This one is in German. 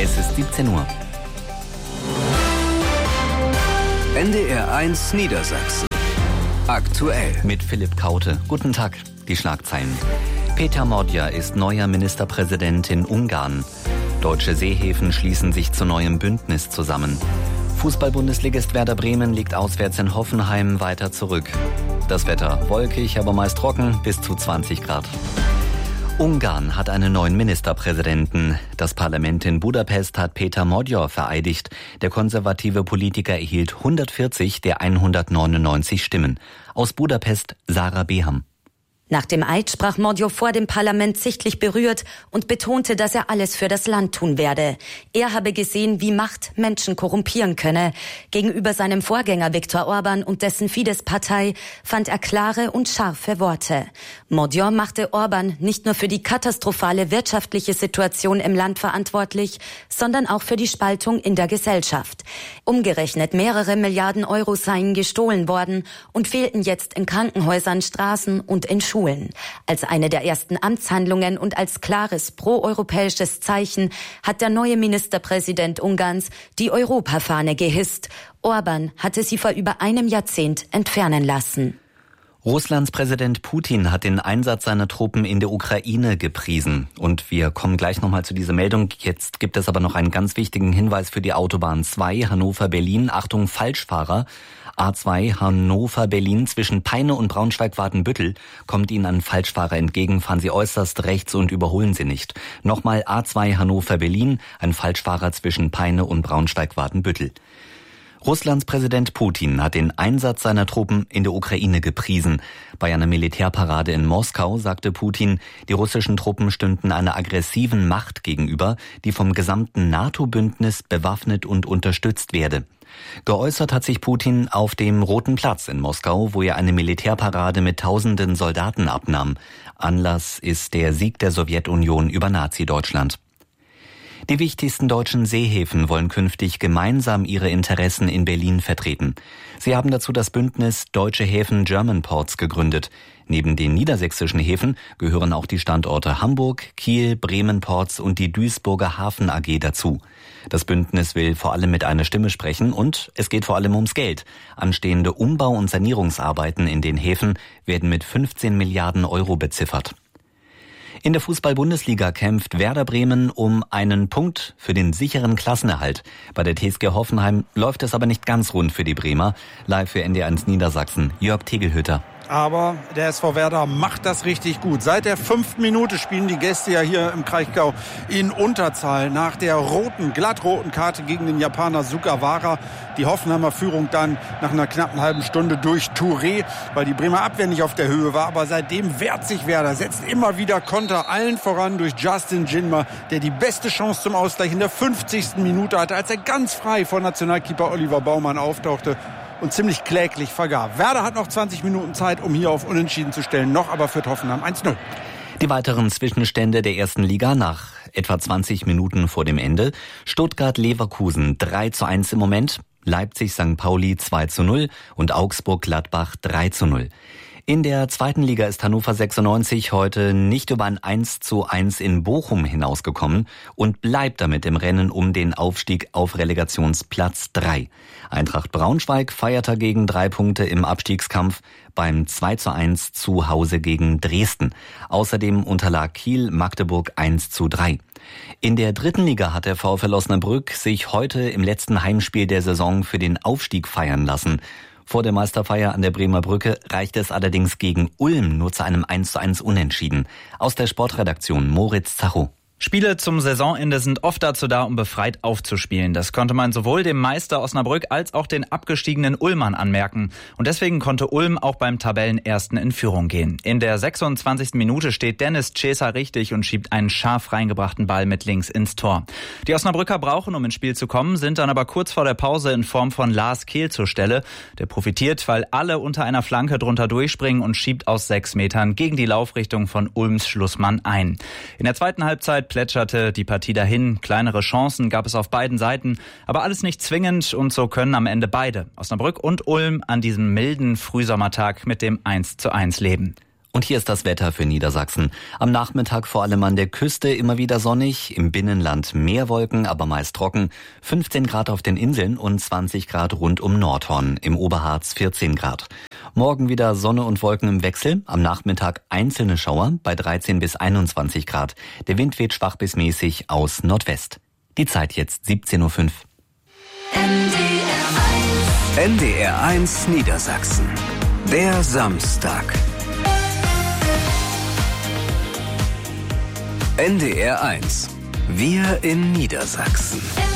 Es ist 17 Uhr. NDR1 Niedersachsen. Aktuell. Mit Philipp Kaute. Guten Tag. Die Schlagzeilen. Peter Modja ist neuer Ministerpräsident in Ungarn. Deutsche Seehäfen schließen sich zu neuem Bündnis zusammen. Fußball-Bundesligist Werder Bremen liegt auswärts in Hoffenheim weiter zurück. Das Wetter wolkig, aber meist trocken, bis zu 20 Grad. Ungarn hat einen neuen Ministerpräsidenten. Das Parlament in Budapest hat Peter Modja vereidigt. Der konservative Politiker erhielt 140 der 199 Stimmen. Aus Budapest Sarah Beham. Nach dem Eid sprach Modja vor dem Parlament sichtlich berührt und betonte, dass er alles für das Land tun werde. Er habe gesehen, wie Macht Menschen korrumpieren könne. Gegenüber seinem Vorgänger Viktor Orban und dessen Fidesz-Partei fand er klare und scharfe Worte. Modja machte Orban nicht nur für die katastrophale wirtschaftliche Situation im Land verantwortlich, sondern auch für die Spaltung in der Gesellschaft. Umgerechnet mehrere Milliarden Euro seien gestohlen worden und fehlten jetzt in Krankenhäusern, Straßen und in Schulen. Als eine der ersten Amtshandlungen und als klares proeuropäisches Zeichen hat der neue Ministerpräsident Ungarns die Europafahne gehisst. Orban hatte sie vor über einem Jahrzehnt entfernen lassen. Russlands Präsident Putin hat den Einsatz seiner Truppen in der Ukraine gepriesen. Und wir kommen gleich nochmal zu dieser Meldung. Jetzt gibt es aber noch einen ganz wichtigen Hinweis für die Autobahn 2 Hannover-Berlin. Achtung, Falschfahrer. A2 Hannover-Berlin zwischen Peine und Braunschweig-Wadenbüttel. Kommt Ihnen ein Falschfahrer entgegen, fahren Sie äußerst rechts und überholen Sie nicht. Nochmal A2 Hannover-Berlin, ein Falschfahrer zwischen Peine und Braunschweig-Wadenbüttel. Russlands Präsident Putin hat den Einsatz seiner Truppen in der Ukraine gepriesen. Bei einer Militärparade in Moskau sagte Putin, die russischen Truppen stünden einer aggressiven Macht gegenüber, die vom gesamten NATO-Bündnis bewaffnet und unterstützt werde. Geäußert hat sich Putin auf dem Roten Platz in Moskau, wo er eine Militärparade mit tausenden Soldaten abnahm. Anlass ist der Sieg der Sowjetunion über Nazi-Deutschland. Die wichtigsten deutschen Seehäfen wollen künftig gemeinsam ihre Interessen in Berlin vertreten. Sie haben dazu das Bündnis Deutsche Häfen German Ports gegründet. Neben den niedersächsischen Häfen gehören auch die Standorte Hamburg, Kiel, Bremen Ports und die Duisburger Hafen AG dazu. Das Bündnis will vor allem mit einer Stimme sprechen und es geht vor allem ums Geld. Anstehende Umbau- und Sanierungsarbeiten in den Häfen werden mit 15 Milliarden Euro beziffert. In der Fußball-Bundesliga kämpft Werder Bremen um einen Punkt für den sicheren Klassenerhalt. Bei der TSG Hoffenheim läuft es aber nicht ganz rund für die Bremer. Live für NDR1 Niedersachsen, Jörg Tegelhütter. Aber der SV Werder macht das richtig gut. Seit der 5. Minute spielen die Gäste ja hier im Kraichgau in Unterzahl. Nach der glattroten Karte gegen den Japaner Sugawara. Die Hoffenheimer Führung dann nach einer knappen halben Stunde durch Touré, weil die Bremer Abwehr nicht auf der Höhe war. Aber seitdem wehrt sich Werder, setzt immer wieder Konter, allen voran durch Justin Jinma, der die beste Chance zum Ausgleich in der 50. Minute hatte, als er ganz frei vor Nationalkeeper Oliver Baumann auftauchte und ziemlich kläglich vergab. Werder hat noch 20 Minuten Zeit, um hier auf Unentschieden zu stellen. Noch aber führt Hoffenheim 1-0. Die weiteren Zwischenstände der ersten Liga nach etwa 20 Minuten vor dem Ende. Stuttgart-Leverkusen 3:1 im Moment, Leipzig-St. Pauli 2:0 und Augsburg-Gladbach 3:0. In der zweiten Liga ist Hannover 96 heute nicht über ein 1:1 in Bochum hinausgekommen und bleibt damit im Rennen um den Aufstieg auf Relegationsplatz 3. Eintracht Braunschweig feiert dagegen 3 Punkte im Abstiegskampf beim 2:1 zu Hause gegen Dresden. Außerdem unterlag Kiel Magdeburg 1:3. In der dritten Liga hat der VfL Osnabrück sich heute im letzten Heimspiel der Saison für den Aufstieg feiern lassen. Vor der Meisterfeier an der Bremer Brücke reichte es allerdings gegen Ulm nur zu einem 1:1 Unentschieden. Aus der Sportredaktion Moritz Zacho. Spiele zum Saisonende sind oft dazu da, um befreit aufzuspielen. Das konnte man sowohl dem Meister Osnabrück als auch den abgestiegenen Ulmern anmerken. Und deswegen konnte Ulm auch beim Tabellenersten in Führung gehen. In der 26. Minute steht Dennis Cesa richtig und schiebt einen scharf reingebrachten Ball mit links ins Tor. Die Osnabrücker brauchen, um ins Spiel zu kommen, sind dann aber kurz vor der Pause in Form von Lars Kehl zur Stelle. Der profitiert, weil alle unter einer Flanke drunter durchspringen und schiebt aus 6 Metern gegen die Laufrichtung von Ulms Schlussmann ein. In der zweiten Halbzeit plätscherte die Partie dahin. Kleinere Chancen gab es auf beiden Seiten, aber alles nicht zwingend und so können am Ende beide, Osnabrück und Ulm, an diesem milden Frühsommertag mit dem 1:1 leben. Und hier ist das Wetter für Niedersachsen. Am Nachmittag vor allem an der Küste immer wieder sonnig, im Binnenland mehr Wolken, aber meist trocken. 15 Grad auf den Inseln und 20 Grad rund um Nordhorn, im Oberharz 14 Grad. Morgen wieder Sonne und Wolken im Wechsel, am Nachmittag einzelne Schauer bei 13 bis 21 Grad. Der Wind weht schwach bis mäßig aus Nordwest. Die Zeit jetzt 17:05 Uhr. NDR 1 Niedersachsen. Der Samstag. NDR 1. Wir in Niedersachsen.